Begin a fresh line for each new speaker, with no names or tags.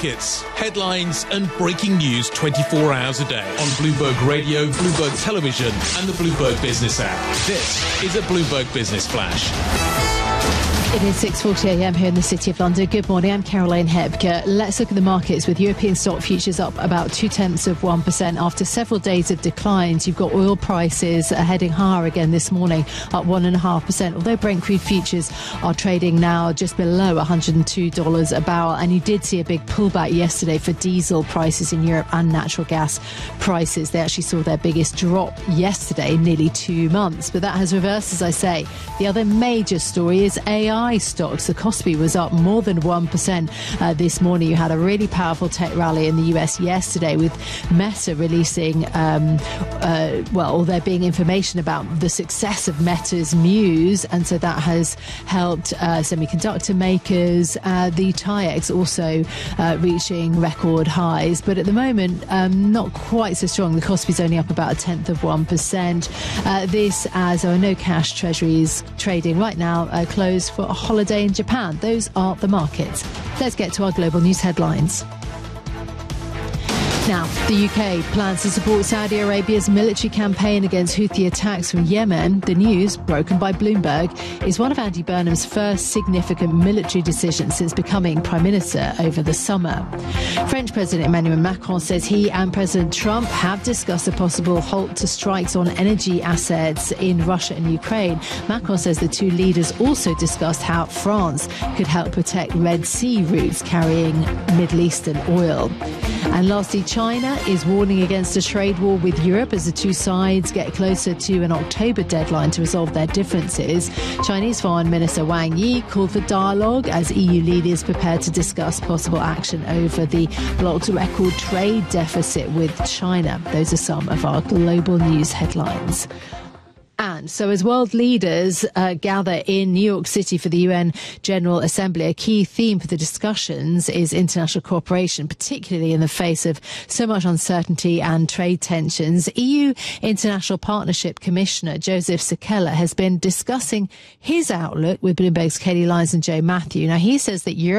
markets, headlines and breaking news 24 hours a day on Bloomberg Radio, Bloomberg Television and the Bloomberg Business app. This is a Bloomberg Business Flash.
It is 6:40 a.m. here in the City of London. Good morning, I'm Caroline Hebke. Let's look at the markets with European stock futures up about 0.2% after several days of declines. You've got oil prices heading higher again this morning, up 1.5%, although Brent crude futures are trading now just below $102 a barrel. And you did see a big pullback yesterday for diesel prices in Europe and natural gas prices. They actually saw their biggest drop yesterday in nearly 2 months. But that has reversed, as I say. The other major story is AI stocks. The Kospi was up more than 1% this morning. You had a really powerful tech rally in the US yesterday with Meta releasing, or there being information about the success of Meta's Muse, and so that has helped semiconductor makers. The TAIEX also reaching record highs, but at the moment not quite so strong. The Kospi's only up about 0.1%. This as there are no cash treasuries trading right now, closed for a holiday in Japan. Those are the markets. Let's get to our global news headlines. Now, the UK plans to support Saudi Arabia's military campaign against Houthi attacks from Yemen. The news, broken by Bloomberg, is one of Andy Burnham's first significant military decisions since becoming Prime Minister over the summer. French President Emmanuel Macron says he and President Trump have discussed a possible halt to strikes on energy assets in Russia and Ukraine. Macron says the two leaders also discussed how France could help protect Red Sea routes carrying Middle Eastern oil. And lastly, China is warning against a trade war with Europe as the two sides get closer to an October deadline to resolve their differences. Chinese Foreign Minister Wang Yi called for dialogue as EU leaders prepare to discuss possible action over the bloc's record trade deficit with China. Those are some of our global news headlines. And so as world leaders gather in New York City for the UN General Assembly, a key theme for the discussions is international cooperation, particularly in the face of so much uncertainty and trade tensions. EU International Partnership Commissioner Joseph Sikela has been discussing his outlook with Bloomberg's Katie Lyons and Joe Matthew. Now, he says that Europe